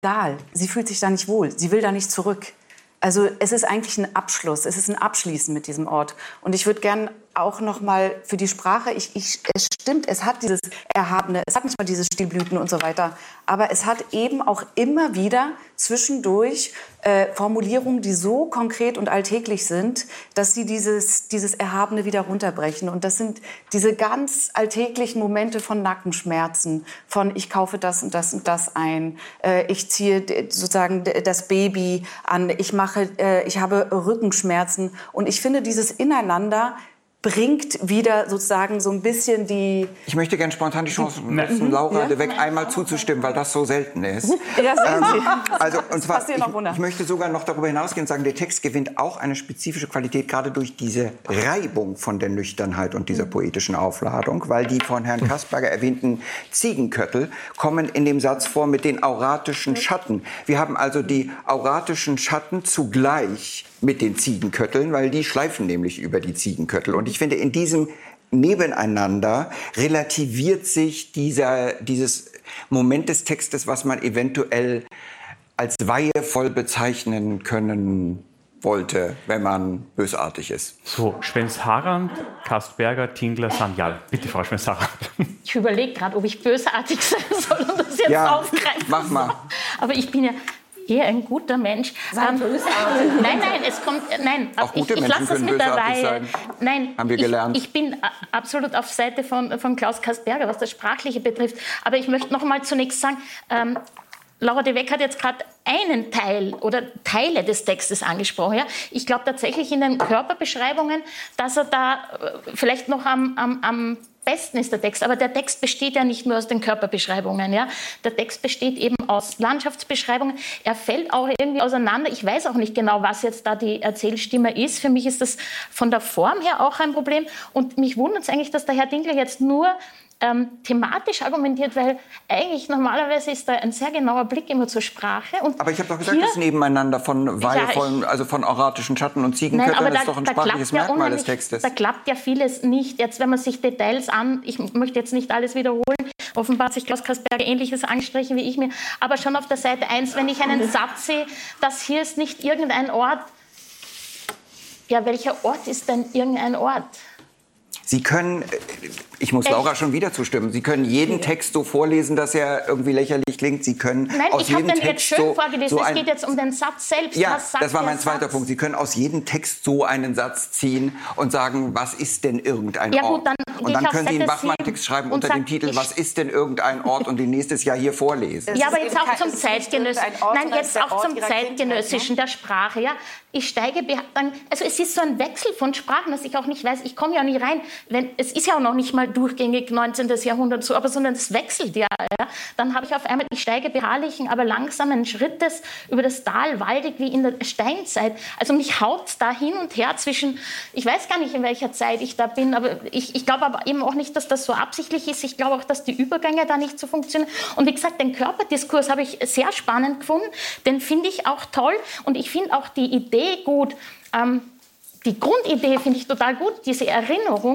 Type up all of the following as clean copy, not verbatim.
egal. Sie fühlt sich da nicht wohl. Sie will da nicht zurück. Also es ist eigentlich ein Abschluss. Es ist ein Abschließen mit diesem Ort. Und ich würde gern auch noch mal für die Sprache, es stimmt, es hat dieses Erhabene, es hat nicht mal diese Stillblüten und so weiter, aber es hat eben auch immer wieder zwischendurch Formulierungen, die so konkret und alltäglich sind, dass sie dieses Erhabene wieder runterbrechen. Und das sind diese ganz alltäglichen Momente von Nackenschmerzen, von ich kaufe das und das und das ein, ich ziehe sozusagen das Baby an, ich habe Rückenschmerzen. Und ich finde, dieses Ineinander bringt wieder sozusagen so ein bisschen die... Ich möchte gerne spontan die Chance nutzen, Laura de Weck einmal zuzustimmen, weil das so selten ist. Ja, sehen Sie. Also, und zwar, ich möchte sogar noch darüber hinausgehen und sagen, der Text gewinnt auch eine spezifische Qualität, gerade durch diese Reibung von der Nüchternheit und dieser poetischen Aufladung, weil die von Herrn Kasperger erwähnten Ziegenköttel kommen in dem Satz vor mit den auratischen Schatten. Wir haben also die auratischen Schatten zugleich mit den Ziegenkötteln, weil die schleifen nämlich über die Ziegenköttel. Und ich finde, in diesem Nebeneinander relativiert sich dieses Moment des Textes, was man eventuell als weihevoll bezeichnen können wollte, wenn man bösartig ist. So, Schwenz-Harand, Kasperger, Tingler, Sanyal. Bitte, Frau Schwenz-Harand. Ich überlege gerade, ob ich bösartig sein soll und das jetzt aufgreifen. Mach mal. Aber ich bin ja eher ein guter Mensch. Nein, es kommt. Nein, auch gute Menschen können bösartig sein. Nein, haben wir gelernt. Ich bin absolut auf Seite von Klaus Kasperger, was das Sprachliche betrifft. Aber ich möchte noch mal zunächst sagen, Laura de Weck hat jetzt gerade einen Teil oder Teile des Textes angesprochen. Ja? Ich glaube tatsächlich in den Körperbeschreibungen, dass er da vielleicht noch am besten ist der Text, aber der Text besteht ja nicht nur aus den Körperbeschreibungen. Ja? Der Text besteht eben aus Landschaftsbeschreibungen. Er fällt auch irgendwie auseinander. Ich weiß auch nicht genau, was jetzt da die Erzählstimme ist. Für mich ist das von der Form her auch ein Problem. Und mich wundert es eigentlich, dass der Herr Dingler jetzt nur thematisch argumentiert, weil eigentlich normalerweise ist da ein sehr genauer Blick immer zur Sprache. Und aber ich habe doch gesagt, das Nebeneinander von weihevollen, also von auratischen Schatten und Ziegenkötteln ist doch ein sprachliches Merkmal des Textes. Da klappt ja vieles nicht. Jetzt, wenn man sich Details ich möchte jetzt nicht alles wiederholen, offenbar hat sich Klaus Kasperger Ähnliches angestrichen wie ich mir, aber schon auf der Seite 1, wenn ich einen Satz sehe, das hier ist nicht irgendein Ort. Ja, welcher Ort ist denn irgendein Ort? Sie können, ich muss Laura schon wieder zustimmen, Sie können jeden Text so vorlesen, dass er irgendwie lächerlich klingt. Sie können aus jedem Text jetzt schön vorgelesen. Es geht jetzt um den Satz selbst. Ja, das war mein zweiter Punkt. Sie können aus jedem Text so einen Satz ziehen und sagen, was ist denn irgendein Ort? Und dann können Sie einen Bachmann-Text schreiben unter dem Titel, was ist denn irgendein Ort, und den nächstes Jahr hier vorlesen. Ja, aber jetzt auch zum Zeitgenössischen. Nein, jetzt auch zum Zeitgenössischen der Sprache. Ja, ich steige, also es ist so ein Wechsel von Sprachen, dass ich auch nicht weiß, ich komme ja nicht rein. Es ist ja auch noch nicht mal durchgängig 19. Jahrhundert so, sondern es wechselt ja. Dann habe ich auf einmal, ich steige beharrlichen, aber langsamen Schrittes über das Tal, waldig wie in der Steinzeit. Also mich haut da hin und her zwischen, ich weiß gar nicht, in welcher Zeit ich da bin, aber ich glaube aber eben auch nicht, dass das so absichtlich ist. Ich glaube auch, dass die Übergänge da nicht so funktionieren. Und wie gesagt, den Körperdiskurs habe ich sehr spannend gefunden. Den finde ich auch toll und ich finde auch die Idee gut. Die Grundidee finde ich total gut, diese Erinnerung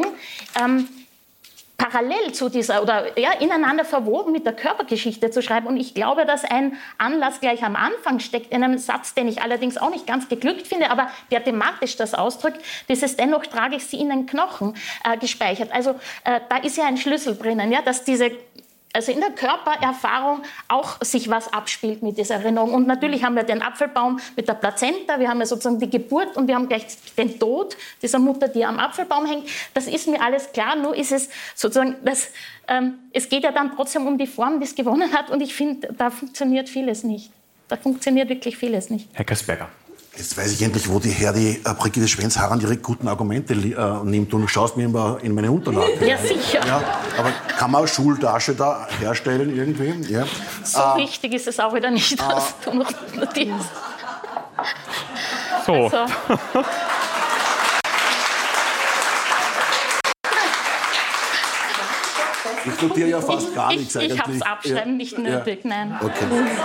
parallel zu dieser oder ineinander verwoben mit der Körpergeschichte zu schreiben. Und ich glaube, dass ein Anlass gleich am Anfang steckt, in einem Satz, den ich allerdings auch nicht ganz geglückt finde, aber der thematisch das ausdrückt, dieses dennoch trage ich sie in den Knochen gespeichert. Also da ist ja ein Schlüssel drinnen, ja, dass also in der Körpererfahrung auch sich was abspielt mit dieser Erinnerung. Und natürlich haben wir den Apfelbaum mit der Plazenta, wir haben ja sozusagen die Geburt und wir haben gleich den Tod dieser Mutter, die am Apfelbaum hängt. Das ist mir alles klar, nur ist es sozusagen, es geht ja dann trotzdem um die Form, die es gewonnen hat, und ich finde, da funktioniert vieles nicht. Da funktioniert wirklich vieles nicht. Herr Kasperger. Jetzt weiß ich endlich, wo die Brigitte Schwenz-Harand ihre guten Argumente nimmt. Und du schaust mir immer in meine Unterlagen. Ja, sicher. Ja, aber kann man Schultasche da herstellen irgendwie? Ja. So wichtig ist es auch wieder nicht, dass du noch notierst. So. Also. Ich notiere ja fast gar nichts eigentlich. Ich habe es abschreiben nicht nötig, nein. Okay.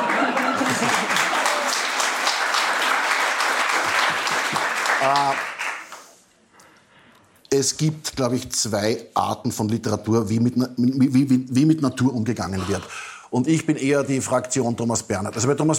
Es gibt, glaube ich, zwei Arten von Literatur, wie mit Natur umgegangen wird. Und ich bin eher die Fraktion Thomas Bernhard. Also bei Thomas